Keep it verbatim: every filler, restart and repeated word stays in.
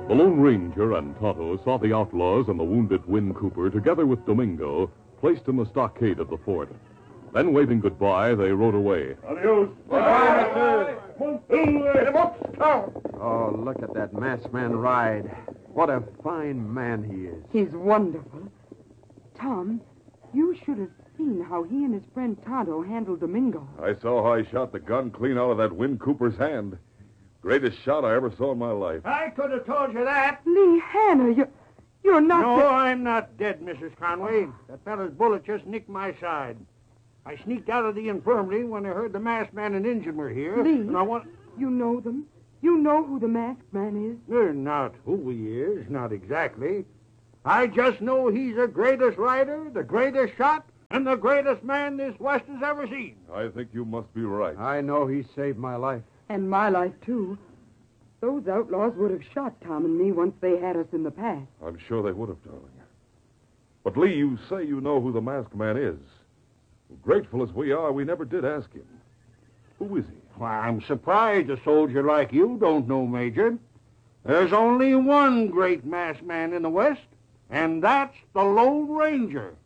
The Lone Ranger and Tonto saw the outlaws and the wounded Win Cooper, together with Domingo, placed in the stockade of the fort. Then, waving goodbye, they rode away. Adios. Bye, mister. Oh, look at that masked man ride. What a fine man he is. He's wonderful. Tom, you should have seen how he and his friend Tonto handled Domingo. I saw how he shot the gun clean out of that Win Cooper's hand. Greatest shot I ever saw in my life. I could have told you that. Lee Hanna, you're, you're not... No, the... I'm not dead, Missus Conway. That fellow's bullet just nicked my side. I sneaked out of the infirmary when I heard the masked man and Injun were here. Lee, and I want... you know them? You know who the masked man is? They're not who he is, not exactly. I just know he's the greatest rider, the greatest shot, and the greatest man this West has ever seen. I think you must be right. I know he saved my life. And my life, too. Those outlaws would have shot Tom and me once they had us in the pass. I'm sure they would have, darling. But, Lee, you say you know who the masked man is. Grateful as we are, we never did ask him. Who is he? Why, I'm surprised a soldier like you don't know, Major. There's only one great masked man in the West, and that's the Lone Ranger.